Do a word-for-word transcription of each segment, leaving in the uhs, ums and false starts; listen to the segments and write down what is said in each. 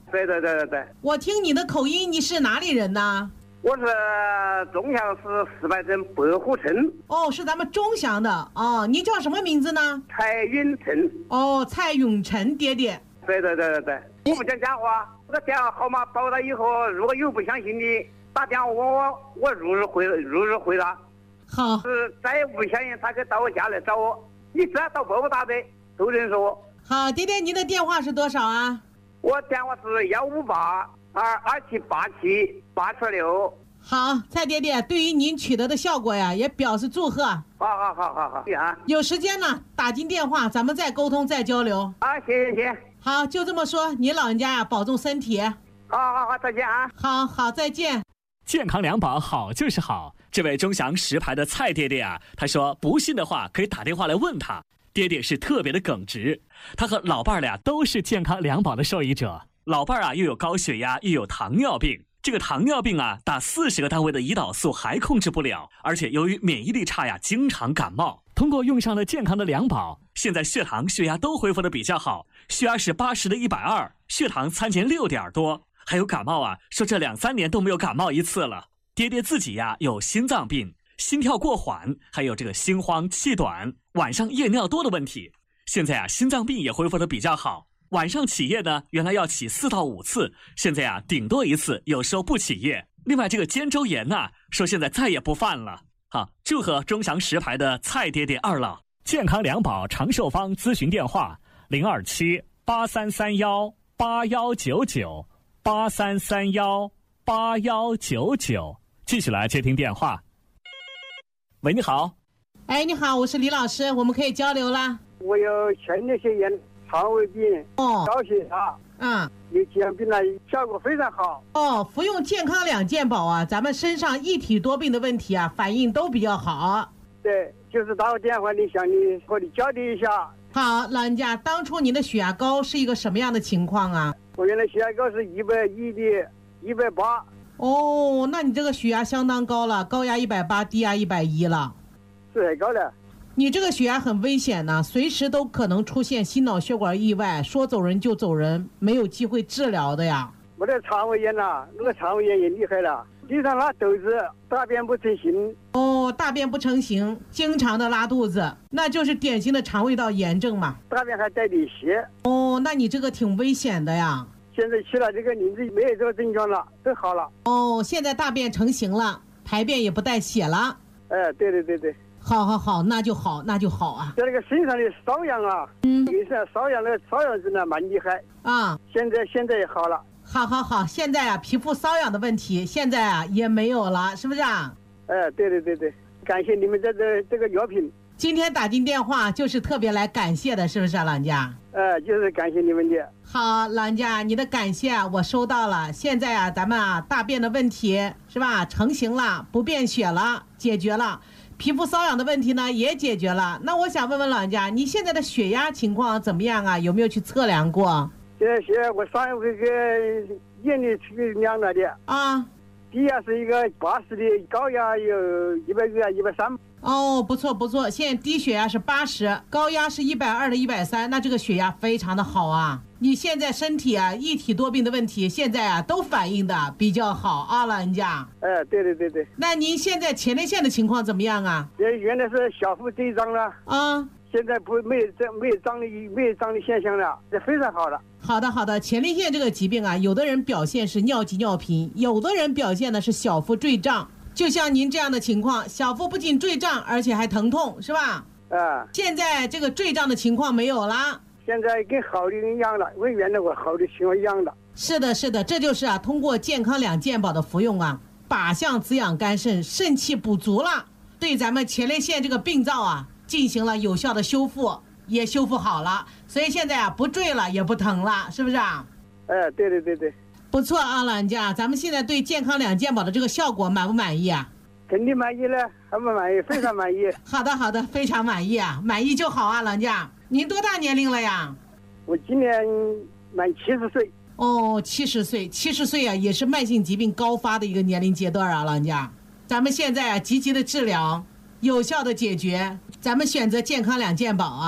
对对对对对。 我听你的口音，你是哪里人呢？ 我是钟祥市石牌镇白虎村。 哦，是咱们钟祥的哦。你叫什么名字呢？ 蔡允成。 哦，蔡永成爹爹。 对对对对对。我不讲假话，这个电话号码报了以后，如果有不相信的打电话问我，我如实回如实回答。 好。 是再不相信，他可以到我家来找我。你只要到伯伯大的都认识我。 好，爹爹，您的电话是多少啊？ 我电话是幺五八二二七八七八七六。 好，蔡爹爹，对于您取得的效果呀，也表示祝贺。 好好好好好， 有时间呢，打进电话，咱们再沟通，再交流。 啊，谢谢谢。 好，就这么说，您老人家呀，保重身体。 好好好，再见啊。 好好，再见。 健康两宝好就是好。这位钟祥石牌的蔡爹爹啊，他说不信的话可以打电话来问他。爹爹是特别的耿直，他和老伴儿俩都是健康两宝的受益者。老伴儿啊，又有高血压，又有糖尿病。这个糖尿病啊，打四十个单位的胰岛素还控制不了，而且由于免疫力差呀，经常感冒。通过用上了健康的两宝，现在血糖、血压都恢复的比较好，血压是八十的一百二，血糖参前六点多。还有感冒啊，说这两三年都没有感冒一次了。爹爹自己呀，有心脏病，心跳过缓，还有这个心慌、气短，晚上夜尿多的问题。现在啊，心脏病也恢复的比较好。晚上起夜呢，原来要起四到五次，现在啊顶多一次，有时候不起夜。另外这个肩周炎呐、啊，说现在再也不犯了。好，祝贺钟祥石牌的蔡爹爹二老。健康两宝长寿方咨询电话：零二七八三三幺八幺九九八三三幺八幺九九。继续来接听电话。喂，你好。 哎，你好，我是李老师，我们可以交流啦。 我有前列腺炎。肠胃病、 哦， 高血压， 嗯， 有几样病呢，效果非常好。 哦，服用健康两健宝啊，咱们身上一体多病的问题啊，反应都比较好。 对，就是打个电话，你向你和你交流一下。 好，老人家，当初您的血压高是一个什么样的情况啊？ 我原来血压高是一百一的一百八。 哦，那你这个血压相当高了，高压一百八，低压一百一了， 是很高的。 你这个血压很危险呢，随时都可能出现心脑血管意外，说走人就走人，没有机会治疗的呀。 我的肠胃炎呐，那个肠胃炎也厉害了，经常拉肚子，大便不成形。 哦，大便不成形，经常的拉肚子，那就是典型的肠胃道炎症嘛。 大便还带点血。 哦，那你这个挺危险的呀。 现在吃了这个灵芝，没有这个症状了，都好了。 哦，现在大便成型了，排便也不带血了。 哎，对对对对。 好好好，那就好，那就好啊。 在那个身上的瘙痒啊，嗯，身上瘙痒的瘙痒真的蛮厉害啊。 现在现在也好了。 好好好，现在啊，皮肤瘙痒的问题现在啊也没有了，是不是啊？ 哎，对对对对，感谢你们这个这个药品。 今天打进电话就是特别来感谢的，是不是啊，老人家？ 呃，就是感谢你们的。 好，老人家，你的感谢啊，我收到了。现在啊，咱们啊大便的问题是吧，成型了，不便血了，解决了。皮肤瘙痒的问题呢也解决了。那我想问问老人家，你现在的血压情况怎么样啊？有没有去测量过？ 现在血压我上一回给验的去量了的啊， 低压是一个八十的，高压有一百二、一百三。 哦，不错不错，现在低血压是八十，高压是一百二的一百三，那这个血压非常的好啊。你现在身体啊一体多病的问题，现在啊都反映的比较好啊，老人家。 哎，对对对对。 那您现在前列腺的情况怎么样啊？ 原原来是小腹这一张了啊， 现在不没有这没有张力没有张力现象了，这非常好了。 好的好的，前列腺这个疾病啊，有的人表现是尿急尿频，有的人表现的是小腹坠胀。就像您这样的情况，小腹不仅坠胀，而且还疼痛，是吧？ 啊， 现在这个坠胀的情况没有了， 现在跟好的一样了，跟原来我好的情况一样的。 是的，是的，这就是啊，通过健康两健宝的服用啊，靶向滋养肝肾，肾气补足了，对咱们前列腺这个病灶啊进行了有效的修复，也修复好了，所以现在啊不坠了，也不疼了，是不是啊？ 哎，对对对对。 不错啊，老人家，咱们现在对健康两健宝的这个效果满不满意啊？ 肯定满意了，很不满意，非常满意。 好的好的，非常满意啊，满意就好啊，老人家。您多大年龄了呀？ 我今年满七十岁。 哦，七十岁，七十岁啊，也是慢性疾病高发的一个年龄阶段啊，老人家。咱们现在啊，积极的治疗，有效的解决，咱们选择健康两健宝啊，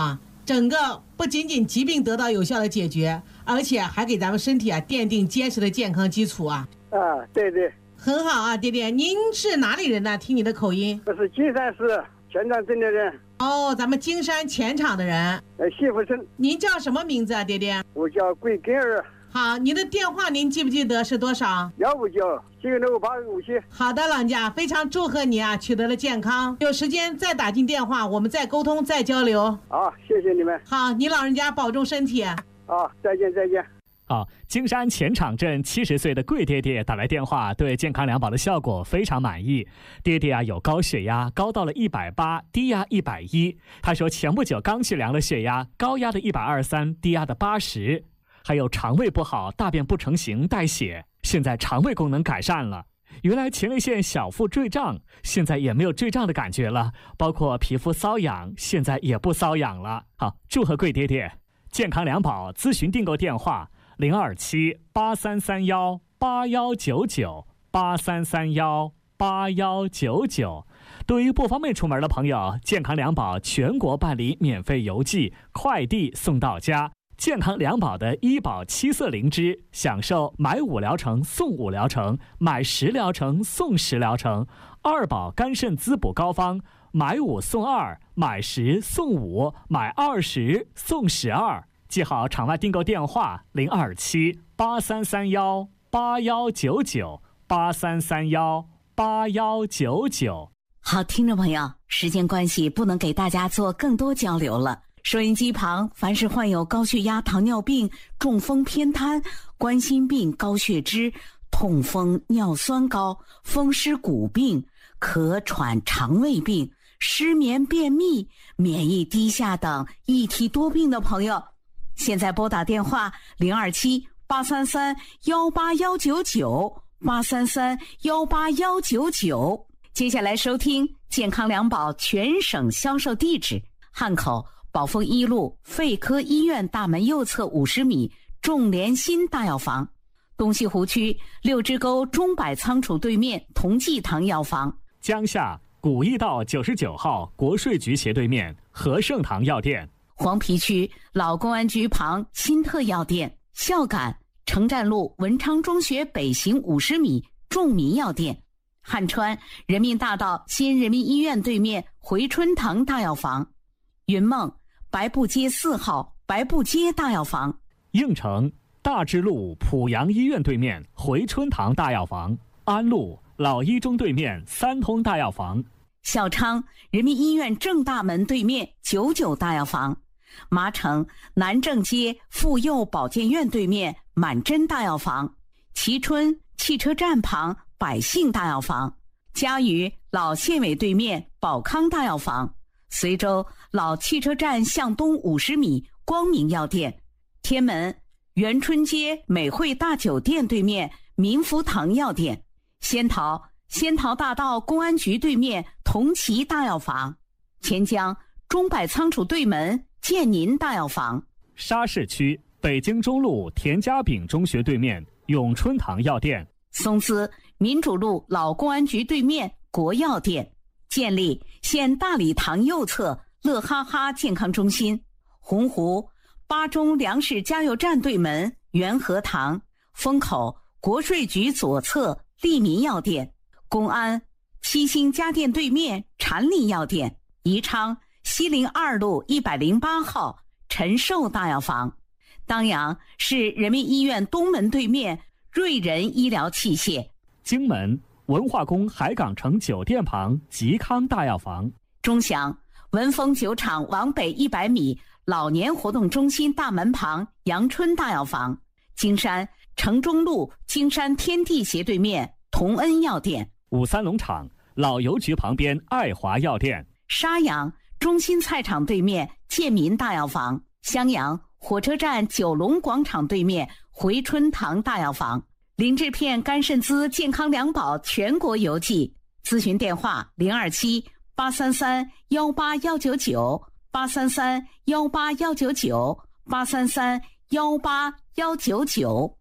整个不仅仅疾病得到有效的解决，而且还给咱们身体啊奠定坚实的健康基础啊。 啊，对对， 很好啊，爹爹，您是哪里人呢？听你的口音。 我是金山市前场镇的人。 哦，咱们金山前场的人。 呃，媳妇生。 您叫什么名字啊，爹爹？ 我叫桂根儿。 好，您的电话您记不记得是多少？ 幺五九七六八五七。 好的，老人家，非常祝贺你啊，取得了健康。有时间再打进电话，我们再沟通，再交流。 好，谢谢你们。 好，你老人家保重身体。 好，再见再见。 哦，金山前场镇七十岁的桂爹爹打来电话，对健康两宝的效果非常满意。爹爹啊有高血压，高到了一百八，低压一百一。他说前不久刚去量了血压，高压的一百二十三，低压的八十。还有肠胃不好，大便不成形带血，现在肠胃功能改善了。原来前列腺小腹坠胀，现在也没有坠胀的感觉了，包括皮肤瘙痒，现在也不瘙痒了。好，祝贺贵爹爹！健康两宝咨询订购电话零二七八三三幺八幺九九八三三幺八幺九九。对于不方便出门的朋友，健康两宝全国办理免费邮寄，快递送到家。健康两宝的医保七色灵芝，享受买五疗程送五疗程，买十疗程送十疗程。二宝肝肾滋补膏方，买五送二，买十送五，买二十送十二。记好场外订购电话零二七八三三幺八幺九九八三三幺八幺九九。 好，听众朋友，时间关系不能给大家做更多交流了。收音机旁，凡是患有高血压、糖尿病、中风、偏瘫、冠心病、高血脂、痛风、尿酸高、风湿骨病、咳喘、肠胃病、失眠、便秘、免疫低下等一体多病的朋友，现在拨打电话零二七八三三幺八幺九九八三三幺八幺九九。接下来收听健康两宝全省销售地址：汉口宝丰一路肺科医院大门右侧五十米众联心大药房，东西湖区六支沟中百仓储对面同济堂药房， 江夏古驿道九十九号国税局斜对面和盛堂药店， 黄陂区老公安局旁新特药店，孝感城站路文昌中学北行五十米众民药店，汉川人民大道新人民医院对面回春堂大药房，云梦白布街四号白布街大药房， 应城大智路濮阳医院对面回春堂大药房，安路老一中对面三通大药房， 孝昌人民医院正大门对面九九大药房，麻城南正街妇幼保健院对面满珍大药房，蕲春汽车站旁百姓大药房，嘉峪老县委对面宝康大药房，随州老汽车站向东五十米光明药店，天门元春街美汇大酒店对面民福堂药店，仙桃仙桃大道公安局对面同齐大药房，钱江中百仓储对门建宁大药房， 沙市区北京中路田家炳中学对面永春堂药店， 松滋民主路老公安局对面国药店，建立县大礼堂右侧乐哈哈健康中心，洪湖巴中粮食加油站对门元和堂，风口国税局左侧利民药店，公安七星家电对面禅林药店，宜昌西陵二路一百零八号陈寿大药房，当阳市人民医院东门对面瑞仁医疗器械， 荆门文化宫海港城酒店旁吉康大药房， 钟祥文峰酒厂往北一百米老年活动中心大门旁阳春大药房，金山城中路金山天地斜对面同恩药店， 五三农场老邮局旁边爱华药店， 沙阳中心菜场对面建民大药房，襄阳火车站九龙广场对面回春堂大药房，林志片肝肾滋健康两宝全国邮寄，咨询电话零二七八三三幺八幺九九八三三幺八幺九九八三三幺八幺九九。